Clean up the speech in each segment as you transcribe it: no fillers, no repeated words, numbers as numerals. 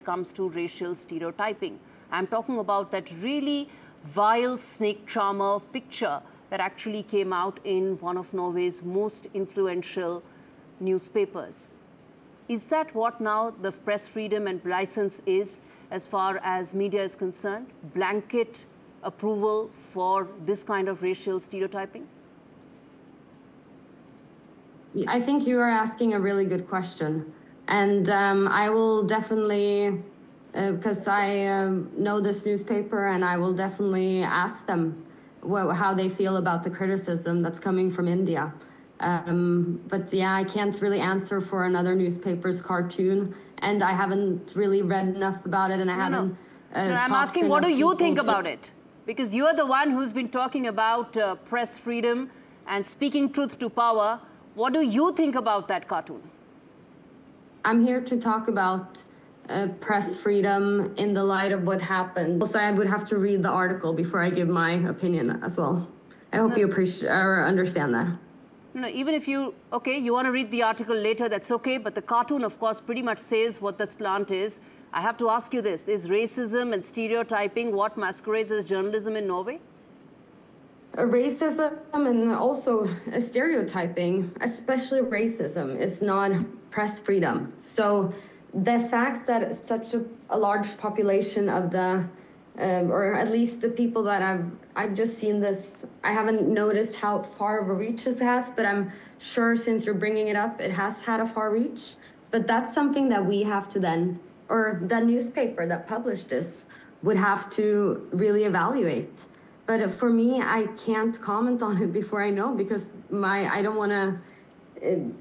comes to racial stereotyping. I'm talking about that really vile snake charmer picture that actually came out in one of Norway's most influential newspapers. Is that what now the press freedom and license is as far as media is concerned? Blanket approval for this kind of racial stereotyping? I think you are asking a really good question. And I will definitely, because I know this newspaper, and I will definitely ask them how they feel about the criticism that's coming from India. But yeah, I can't really answer for another newspaper's cartoon, and I haven't really read enough about it, and I haven't I'm asking, what do you think about it? Because you're the one who's been talking about press freedom and speaking truth to power. What do you think about that cartoon? I'm here to talk about press freedom in the light of what happened. Also, I would have to read the article before I give my opinion as well. I hope you appreciate or understand that. No, even if you want to read the article later, that's okay. But the cartoon, of course, pretty much says what the slant is. I have to ask you this. Is racism and stereotyping what masquerades as journalism in Norway? Racism and also stereotyping, especially racism, is not press freedom. So the fact that such a large population of the, or at least the people that I've just seen this, I haven't noticed how far of a reach this has, but I'm sure since you're bringing it up, it has had a far reach. But that's something that we have to then, or the newspaper that published this would have to really evaluate. But for me, I can't comment on it before I know, because I don't want to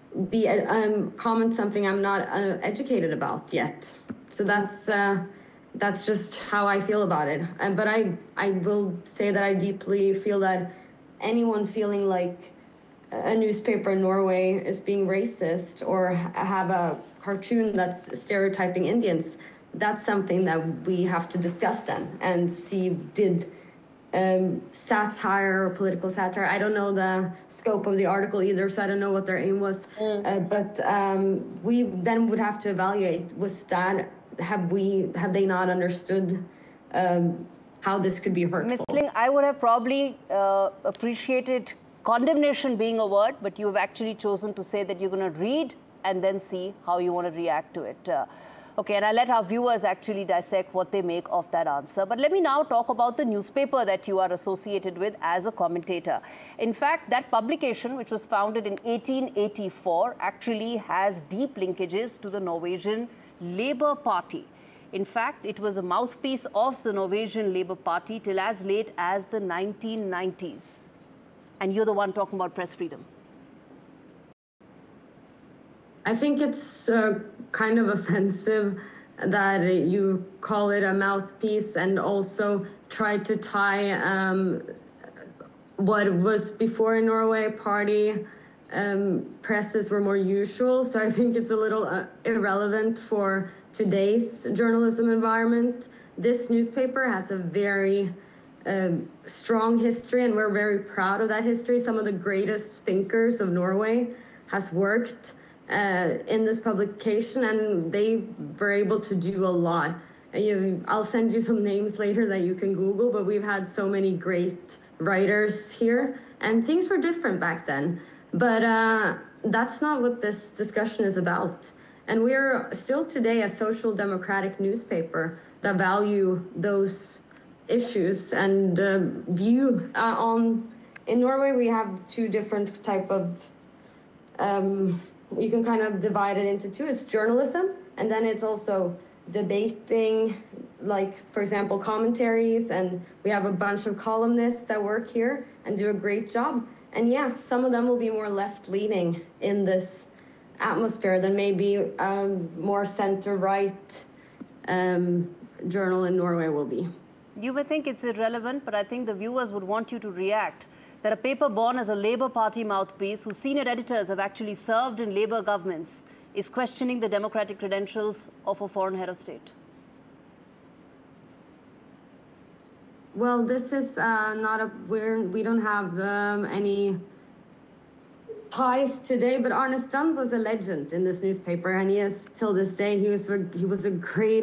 comment something I'm not educated about yet. So that's just how I feel about it. But I will say that I deeply feel that anyone feeling like a newspaper in Norway is being racist or have a cartoon that's stereotyping Indians, that's something that we have to discuss then and see did satire or political satire. I don't know the scope of the article either, so I don't know what their aim was. But we then would have to evaluate, have they not understood how this could be hurtful? Ms. Ling, I would have probably appreciated condemnation being a word, but you've actually chosen to say that you're going to read and then see how you want to react to it. Okay, and I'll let our viewers actually dissect what they make of that answer. But let me now talk about the newspaper that you are associated with as a commentator. In fact, that publication, which was founded in 1884, actually has deep linkages to the Norwegian Labour Party. In fact, it was a mouthpiece of the Norwegian Labour Party till as late as the 1990s. And you're the one talking about press freedom. I think it's kind of offensive that you call it a mouthpiece and also try to tie what was before in Norway party presses were more usual. So I think it's a little irrelevant for today's journalism environment. This newspaper has a very strong history, and we're very proud of that history. Some of the greatest thinkers of Norway has worked in this publication, and they were able to do a lot. I'll send you some names later that you can Google, but we've had so many great writers here, and things were different back then. But that's not what this discussion is about. And we're still today a social democratic newspaper that value those issues and view in Norway we have two different type of you can kind of divide it into two. It's journalism, and then it's also debating, like, for example, commentaries, and we have a bunch of columnists that work here and do a great job. And yeah, some of them will be more left-leaning in this atmosphere than maybe more center-right journal in Norway will be. You may think it's irrelevant, but I think the viewers would want you to react that a paper born as a Labour Party mouthpiece, whose senior editors have actually served in Labour governments, is questioning the democratic credentials of a foreign head of state. Well, this is not we don't have any ties today, but Arne Strand was a legend in this newspaper, and he is till this day. He was a great